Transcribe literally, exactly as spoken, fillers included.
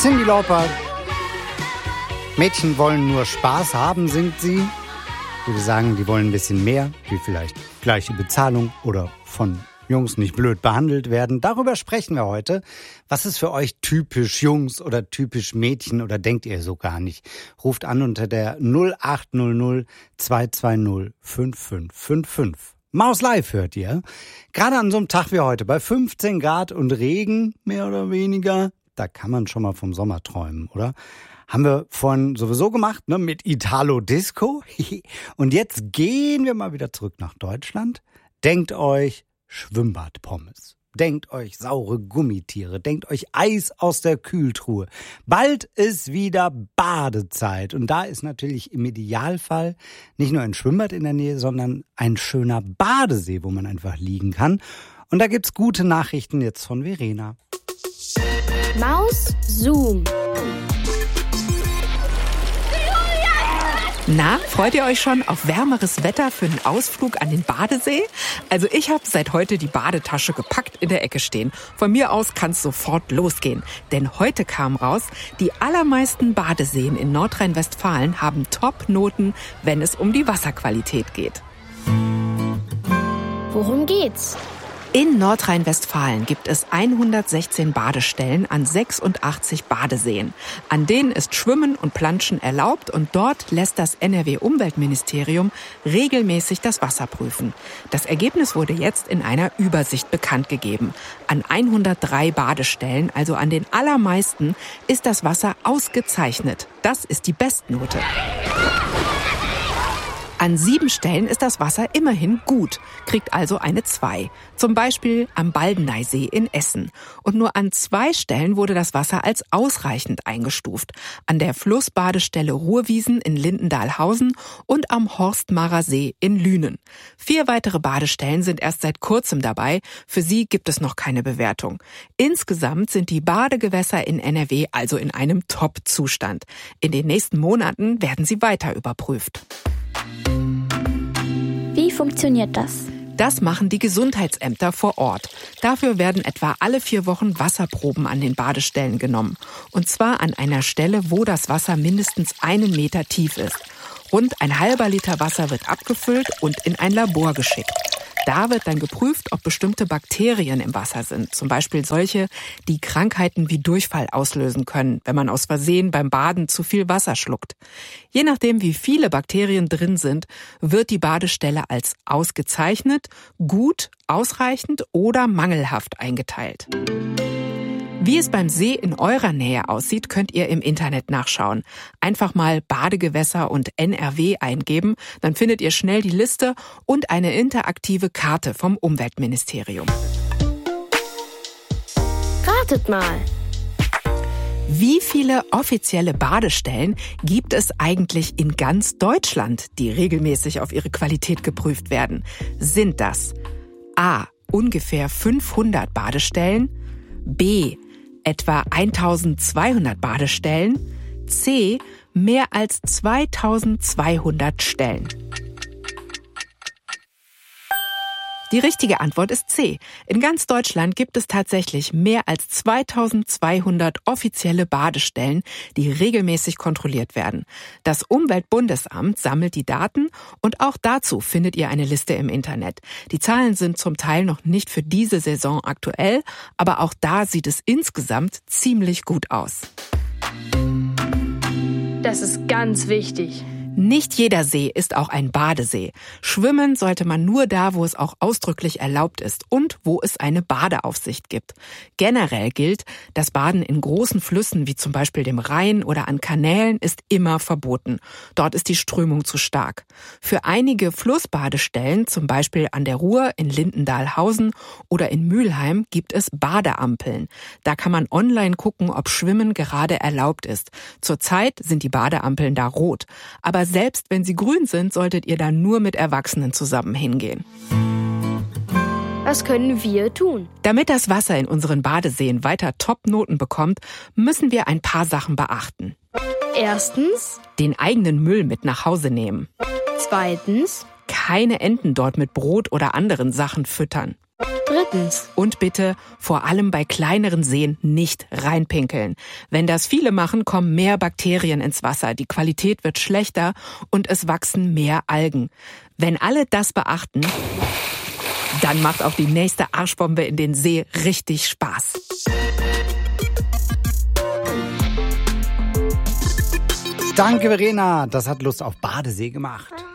Cyndi Lauper. Mädchen wollen nur Spaß haben, singt sie. Ich würde sagen, die wollen ein bisschen mehr, wie vielleicht gleiche Bezahlung oder von Jungs nicht blöd behandelt werden. Darüber sprechen wir heute. Was ist für euch typisch Jungs oder typisch Mädchen oder denkt ihr so gar nicht? Ruft an unter der null acht null null zwei zwei null fünf fünf fünf fünf. Maus Live hört ihr. Gerade an so einem Tag wie heute bei fünfzehn Grad und Regen, mehr oder weniger, da kann man schon mal vom Sommer träumen, oder? Haben wir vorhin sowieso gemacht, ne, mit Italo Disco. Und jetzt gehen wir mal wieder zurück nach Deutschland. Denkt euch Schwimmbadpommes. Denkt euch saure Gummitiere. Denkt euch Eis aus der Kühltruhe. Bald ist wieder Badezeit. Und da ist natürlich im Idealfall nicht nur ein Schwimmbad in der Nähe, sondern ein schöner Badesee, wo man einfach liegen kann. Und da gibt's gute Nachrichten jetzt von Verena. Maus Zoom. Na, freut ihr euch schon auf wärmeres Wetter für einen Ausflug an den Badesee? Also ich habe seit heute die Badetasche gepackt in der Ecke stehen. Von mir aus kann's sofort losgehen. Denn heute kam raus, die allermeisten Badeseen in Nordrhein-Westfalen haben Top-Noten, wenn es um die Wasserqualität geht. Worum geht's? In Nordrhein-Westfalen gibt es hundertsechzehn Badestellen an sechsundachtzig Badeseen. An denen ist Schwimmen und Planschen erlaubt und dort lässt das N R W-Umweltministerium regelmäßig das Wasser prüfen. Das Ergebnis wurde jetzt in einer Übersicht bekannt gegeben. An hundertdrei Badestellen, also an den allermeisten, ist das Wasser ausgezeichnet. Das ist die Bestnote. An sieben Stellen ist das Wasser immerhin gut, kriegt also eine zwei. Zum Beispiel am Baldeneysee in Essen. Und nur an zwei Stellen wurde das Wasser als ausreichend eingestuft. An der Flussbadestelle Ruhrwiesen in Lindendahlhausen und am Horstmarer See in Lünen. Vier weitere Badestellen sind erst seit kurzem dabei. Für sie gibt es noch keine Bewertung. Insgesamt sind die Badegewässer in N R W also in einem Top-Zustand. In den nächsten Monaten werden sie weiter überprüft. Wie funktioniert das? Das machen die Gesundheitsämter vor Ort. Dafür werden etwa alle vier Wochen Wasserproben an den Badestellen genommen. Und zwar an einer Stelle, wo das Wasser mindestens einen Meter tief ist. Rund ein halber Liter Wasser wird abgefüllt und in ein Labor geschickt. Da wird dann geprüft, ob bestimmte Bakterien im Wasser sind. Zum Beispiel solche, die Krankheiten wie Durchfall auslösen können, wenn man aus Versehen beim Baden zu viel Wasser schluckt. Je nachdem, wie viele Bakterien drin sind, wird die Badestelle als ausgezeichnet, gut, ausreichend oder mangelhaft eingeteilt. Wie es beim See in eurer Nähe aussieht, könnt ihr im Internet nachschauen. Einfach mal Badegewässer und N R W eingeben, dann findet ihr schnell die Liste und eine interaktive Karte vom Umweltministerium. Ratet mal. Wie viele offizielle Badestellen gibt es eigentlich in ganz Deutschland, die regelmäßig auf ihre Qualität geprüft werden? Sind das A. ungefähr fünfhundert Badestellen, B. etwa eintausendzweihundert Badestellen, C. mehr als zweitausendzweihundert Stellen? Die richtige Antwort ist C. In ganz Deutschland gibt es tatsächlich mehr als zweitausendzweihundert offizielle Badestellen, die regelmäßig kontrolliert werden. Das Umweltbundesamt sammelt die Daten und auch dazu findet ihr eine Liste im Internet. Die Zahlen sind zum Teil noch nicht für diese Saison aktuell, aber auch da sieht es insgesamt ziemlich gut aus. Das ist ganz wichtig. Nicht jeder See ist auch ein Badesee. Schwimmen sollte man nur da, wo es auch ausdrücklich erlaubt ist und wo es eine Badeaufsicht gibt. Generell gilt, das Baden in großen Flüssen wie zum Beispiel dem Rhein oder an Kanälen ist immer verboten. Dort ist die Strömung zu stark. Für einige Flussbadestellen, zum Beispiel an der Ruhr in Lindendahlhausen oder in Mülheim, gibt es Badeampeln. Da kann man online gucken, ob Schwimmen gerade erlaubt ist. Zurzeit sind die Badeampeln da rot. Aber selbst wenn sie grün sind, solltet ihr da nur mit Erwachsenen zusammen hingehen. Was können wir tun? Damit das Wasser in unseren Badeseen weiter Top-Noten bekommt, müssen wir ein paar Sachen beachten. Erstens, Den eigenen Müll mit nach Hause nehmen. zweitens, Keine Enten dort mit Brot oder anderen Sachen füttern. drittens, Drittens. Und bitte vor allem bei kleineren Seen nicht reinpinkeln. Wenn das viele machen, kommen mehr Bakterien ins Wasser, die Qualität wird schlechter und es wachsen mehr Algen. Wenn alle das beachten, dann macht auch die nächste Arschbombe in den See richtig Spaß. Danke, Verena. Das hat Lust auf Badesee gemacht.